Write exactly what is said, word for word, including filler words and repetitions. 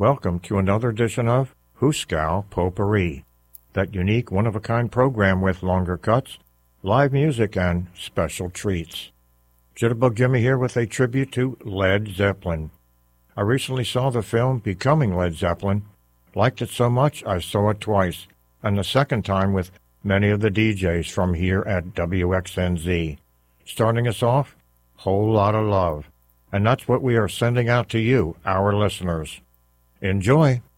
Welcome to another edition of Hooskow Potpourri, that unique one-of-a-kind program with longer cuts, live music, and special treats. Jitterbug Jimmy here with a tribute to Led Zeppelin. I recently saw the film Becoming Led Zeppelin, liked it so much I saw it twice, and the second time with many of the D Js from here at W X N Z. Starting us off, Whole Lotta Love. And that's what we are sending out to you, our listeners. Enjoy!